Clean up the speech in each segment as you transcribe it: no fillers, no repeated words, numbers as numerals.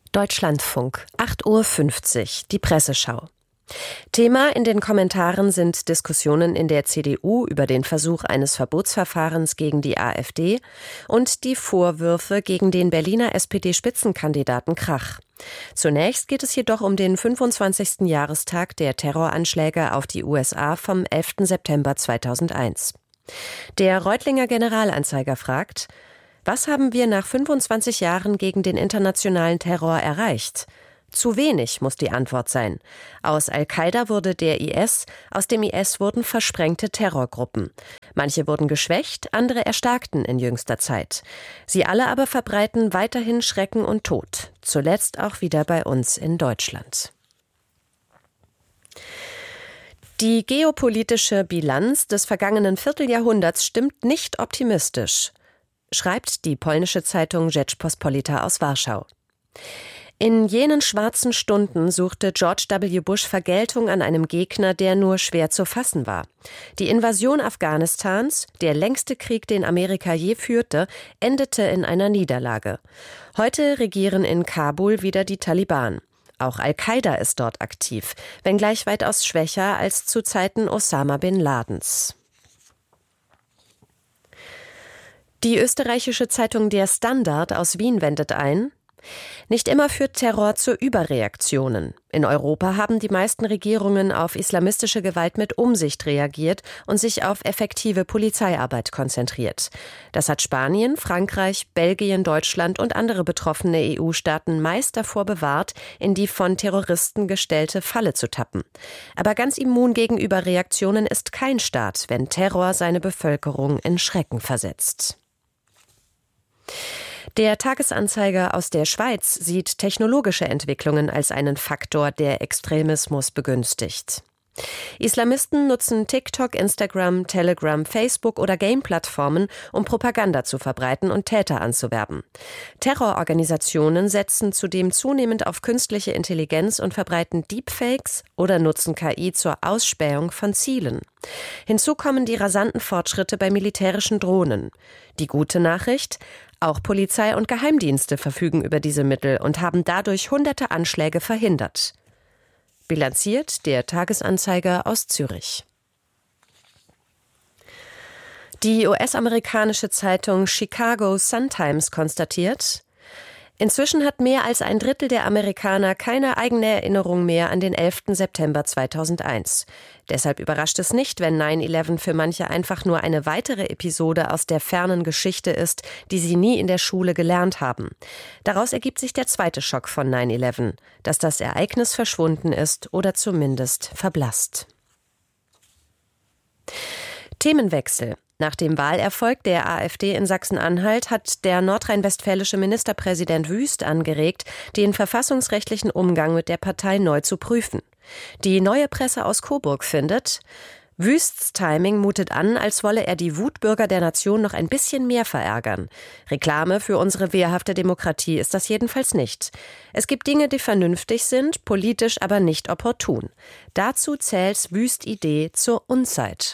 Deutschlandfunk, 8:50 Uhr, die Presseschau. Thema in den Kommentaren sind Diskussionen in der CDU über den Versuch eines Verbotsverfahrens gegen die AfD und die Vorwürfe gegen den Berliner SPD-Spitzenkandidaten Krach. Zunächst geht es jedoch um den 25. Jahrestag der Terroranschläge auf die USA vom 11. September 2001. Der Reutlinger Generalanzeiger fragt: Was haben wir nach 25 Jahren gegen den internationalen Terror erreicht? Zu wenig, muss die Antwort sein. Aus Al-Qaida wurde der IS, aus dem IS wurden versprengte Terrorgruppen. Manche wurden geschwächt, andere erstarkten in jüngster Zeit. Sie alle aber verbreiten weiterhin Schrecken und Tod. Zuletzt auch wieder bei uns in Deutschland. Die geopolitische Bilanz des vergangenen Vierteljahrhunderts stimmt nicht optimistisch, schreibt die polnische Zeitung Rzeczpospolita aus Warschau. In jenen schwarzen Stunden suchte George W. Bush Vergeltung an einem Gegner, der nur schwer zu fassen war. Die Invasion Afghanistans, der längste Krieg, den Amerika je führte, endete in einer Niederlage. Heute regieren in Kabul wieder die Taliban. Auch Al-Qaida ist dort aktiv, wenngleich weitaus schwächer als zu Zeiten Osama bin Ladens. Die österreichische Zeitung Der Standard aus Wien wendet ein: Nicht immer führt Terror zu Überreaktionen. In Europa haben die meisten Regierungen auf islamistische Gewalt mit Umsicht reagiert und sich auf effektive Polizeiarbeit konzentriert. Das hat Spanien, Frankreich, Belgien, Deutschland und andere betroffene EU-Staaten meist davor bewahrt, in die von Terroristen gestellte Falle zu tappen. Aber ganz immun gegen Überreaktionen ist kein Staat, wenn Terror seine Bevölkerung in Schrecken versetzt. Der Tagesanzeiger aus der Schweiz sieht technologische Entwicklungen als einen Faktor, der Extremismus begünstigt. Islamisten nutzen TikTok, Instagram, Telegram, Facebook oder Game-Plattformen, um Propaganda zu verbreiten und Täter anzuwerben. Terrororganisationen setzen zudem zunehmend auf künstliche Intelligenz und verbreiten Deepfakes oder nutzen KI zur Ausspähung von Zielen. Hinzu kommen die rasanten Fortschritte bei militärischen Drohnen. Die gute Nachricht: Auch Polizei und Geheimdienste verfügen über diese Mittel und haben dadurch hunderte Anschläge verhindert. Bilanziert der Tagesanzeiger aus Zürich. Die US-amerikanische Zeitung Chicago Sun-Times konstatiert: Inzwischen hat mehr als ein Drittel der Amerikaner keine eigene Erinnerung mehr an den 11. September 2001. Deshalb überrascht es nicht, wenn 9/11 für manche einfach nur eine weitere Episode aus der fernen Geschichte ist, die sie nie in der Schule gelernt haben. Daraus ergibt sich der zweite Schock von 9/11, dass das Ereignis verschwunden ist oder zumindest verblasst. Themenwechsel. Nach dem Wahlerfolg der AfD in Sachsen-Anhalt hat der nordrhein-westfälische Ministerpräsident Wüst angeregt, den verfassungsrechtlichen Umgang mit der Partei neu zu prüfen. Die Neue Presse aus Coburg findet: Wüsts Timing mutet an, als wolle er die Wutbürger der Nation noch ein bisschen mehr verärgern. Reklame für unsere wehrhafte Demokratie ist das jedenfalls nicht. Es gibt Dinge, die vernünftig sind, politisch aber nicht opportun. Dazu zählt Wüsts Idee zur Unzeit.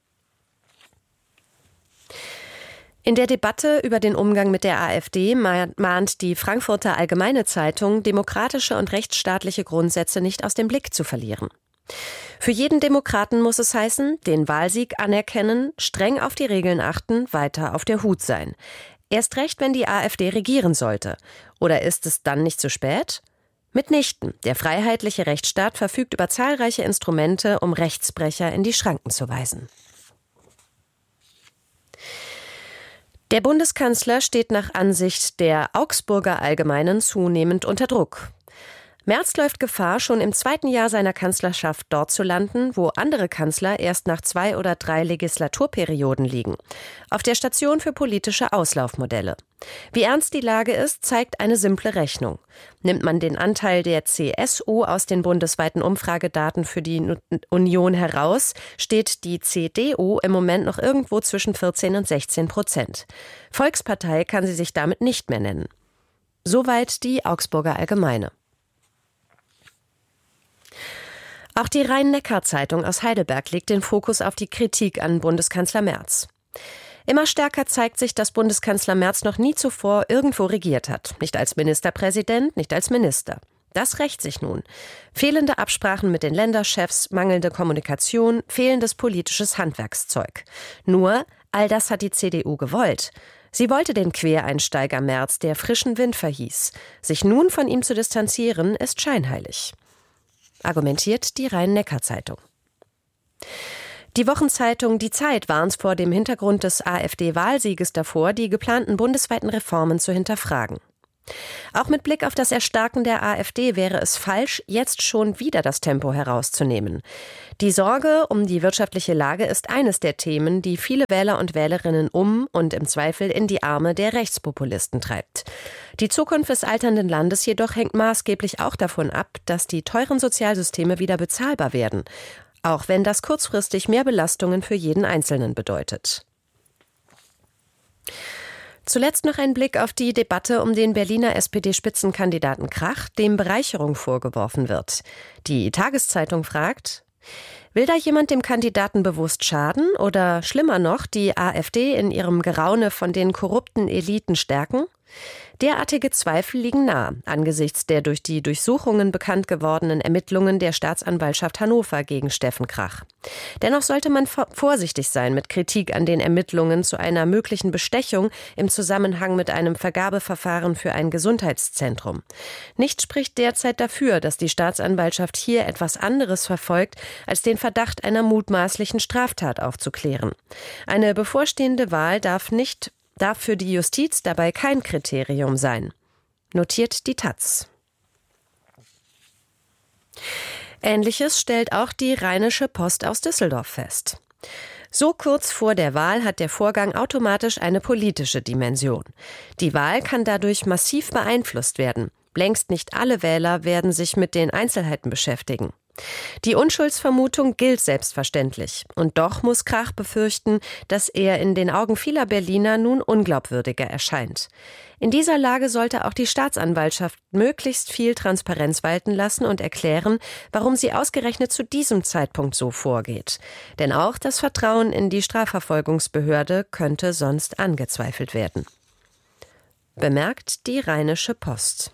In der Debatte über den Umgang mit der AfD mahnt die Frankfurter Allgemeine Zeitung, demokratische und rechtsstaatliche Grundsätze nicht aus dem Blick zu verlieren. Für jeden Demokraten muss es heißen, den Wahlsieg anerkennen, streng auf die Regeln achten, weiter auf der Hut sein. Erst recht, wenn die AfD regieren sollte. Oder ist es dann nicht zu spät? Mitnichten. Der freiheitliche Rechtsstaat verfügt über zahlreiche Instrumente, um Rechtsbrecher in die Schranken zu weisen. Der Bundeskanzler steht nach Ansicht der Augsburger Allgemeinen zunehmend unter Druck. Merz läuft Gefahr, schon im zweiten Jahr seiner Kanzlerschaft dort zu landen, wo andere Kanzler erst nach 2 oder 3 Legislaturperioden liegen. Auf der Station für politische Auslaufmodelle. Wie ernst die Lage ist, zeigt eine simple Rechnung. Nimmt man den Anteil der CSU aus den bundesweiten Umfragedaten für die Union heraus, steht die CDU im Moment noch irgendwo zwischen 14 und 16%. Volkspartei kann sie sich damit nicht mehr nennen. Soweit die Augsburger Allgemeine. Auch die Rhein-Neckar-Zeitung aus Heidelberg legt den Fokus auf die Kritik an Bundeskanzler Merz. Immer stärker zeigt sich, dass Bundeskanzler Merz noch nie zuvor irgendwo regiert hat. Nicht als Ministerpräsident, nicht als Minister. Das rächt sich nun. Fehlende Absprachen mit den Länderchefs, mangelnde Kommunikation, fehlendes politisches Handwerkszeug. Nur, all das hat die CDU gewollt. Sie wollte den Quereinsteiger Merz, der frischen Wind verhieß. Sich nun von ihm zu distanzieren, ist scheinheilig. Argumentiert die Rhein-Neckar-Zeitung. Die Wochenzeitung Die Zeit warnt vor dem Hintergrund des AfD-Wahlsieges davor, die geplanten bundesweiten Reformen zu hinterfragen. Auch mit Blick auf das Erstarken der AfD wäre es falsch, jetzt schon wieder das Tempo herauszunehmen. Die Sorge um die wirtschaftliche Lage ist eines der Themen, die viele Wähler und Wählerinnen und im Zweifel in die Arme der Rechtspopulisten treibt. Die Zukunft des alternden Landes jedoch hängt maßgeblich auch davon ab, dass die teuren Sozialsysteme wieder bezahlbar werden, auch wenn das kurzfristig mehr Belastungen für jeden Einzelnen bedeutet. Zuletzt noch ein Blick auf die Debatte um den Berliner SPD-Spitzenkandidaten Krach, dem Bereicherung vorgeworfen wird. Die Tageszeitung fragt: Will da jemand dem Kandidaten bewusst schaden oder schlimmer noch, die AfD in ihrem Geraune von den korrupten Eliten stärken? Derartige Zweifel liegen nahe, angesichts der durch die Durchsuchungen bekannt gewordenen Ermittlungen der Staatsanwaltschaft Hannover gegen Steffen Krach. Dennoch sollte man vorsichtig sein mit Kritik an den Ermittlungen zu einer möglichen Bestechung im Zusammenhang mit einem Vergabeverfahren für ein Gesundheitszentrum. Nichts spricht derzeit dafür, dass die Staatsanwaltschaft hier etwas anderes verfolgt, als den Verdacht einer mutmaßlichen Straftat aufzuklären. Eine bevorstehende Wahl darf für die Justiz dabei kein Kriterium sein, notiert die taz. Ähnliches stellt auch die Rheinische Post aus Düsseldorf fest. So kurz vor der Wahl hat der Vorgang automatisch eine politische Dimension. Die Wahl kann dadurch massiv beeinflusst werden. Längst nicht alle Wähler werden sich mit den Einzelheiten beschäftigen. Die Unschuldsvermutung gilt selbstverständlich. Und doch muss Krach befürchten, dass er in den Augen vieler Berliner nun unglaubwürdiger erscheint. In dieser Lage sollte auch die Staatsanwaltschaft möglichst viel Transparenz walten lassen und erklären, warum sie ausgerechnet zu diesem Zeitpunkt so vorgeht. Denn auch das Vertrauen in die Strafverfolgungsbehörde könnte sonst angezweifelt werden. Bemerkt die Rheinische Post.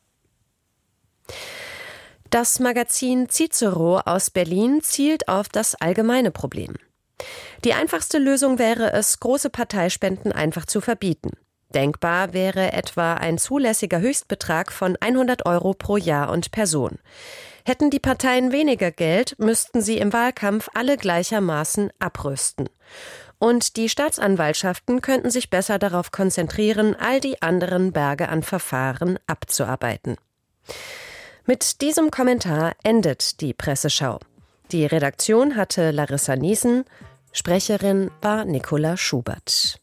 Das Magazin Cicero aus Berlin zielt auf das allgemeine Problem. Die einfachste Lösung wäre es, große Parteispenden einfach zu verbieten. Denkbar wäre etwa ein zulässiger Höchstbetrag von 100 € pro Jahr und Person. Hätten die Parteien weniger Geld, müssten sie im Wahlkampf alle gleichermaßen abrüsten. Und die Staatsanwaltschaften könnten sich besser darauf konzentrieren, all die anderen Berge an Verfahren abzuarbeiten. Mit diesem Kommentar endet die Presseschau. Die Redaktion hatte Larissa Niesen, Sprecherin war Nicola Schubert.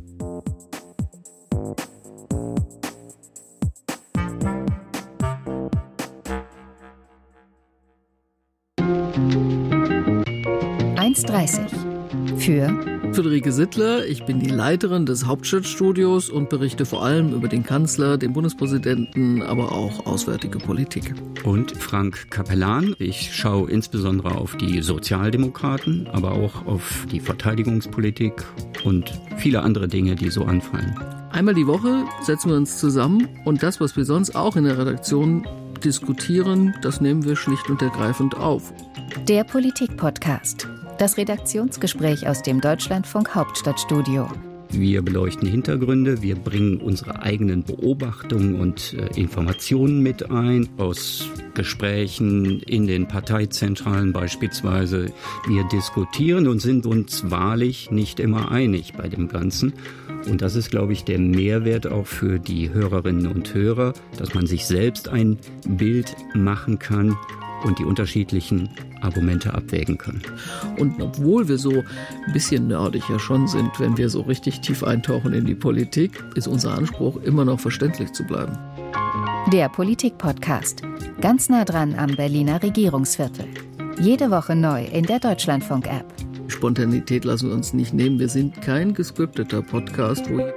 Für Friederike Sittler, ich bin die Leiterin des Hauptstadtstudios und berichte vor allem über den Kanzler, den Bundespräsidenten, aber auch auswärtige Politik. Und Frank Capellan, ich schaue insbesondere auf die Sozialdemokraten, aber auch auf die Verteidigungspolitik und viele andere Dinge, die so anfallen. Einmal die Woche setzen wir uns zusammen und das, was wir sonst auch in der Redaktion diskutieren, das nehmen wir schlicht und ergreifend auf. Der Politik-Podcast. Das Redaktionsgespräch aus dem Deutschlandfunk Hauptstadtstudio. Wir beleuchten Hintergründe, wir bringen unsere eigenen Beobachtungen und Informationen mit ein, aus Gesprächen in den Parteizentralen beispielsweise. Wir diskutieren und sind uns wahrlich nicht immer einig bei dem Ganzen. Und das ist, glaube ich, der Mehrwert auch für die Hörerinnen und Hörer, dass man sich selbst ein Bild machen kann und die unterschiedlichen Argumente abwägen kann. Und obwohl wir so ein bisschen nerdig ja schon sind, wenn wir so richtig tief eintauchen in die Politik, ist unser Anspruch, immer noch verständlich zu bleiben. Der Politik-Podcast. Ganz nah dran am Berliner Regierungsviertel. Jede Woche neu in der Deutschlandfunk-App. Spontanität lassen wir uns nicht nehmen. Wir sind kein gescripteter Podcast, wo...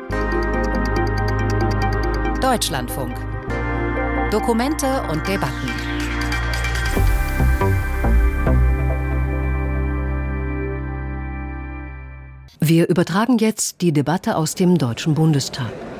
Deutschlandfunk. Dokumente und Debatten. Wir übertragen jetzt die Debatte aus dem Deutschen Bundestag.